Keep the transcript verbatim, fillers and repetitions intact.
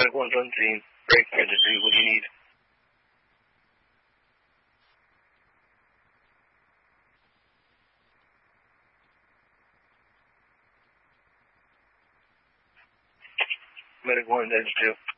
Medic one's on scene. Break registry. What do you need? Medic one, that's two.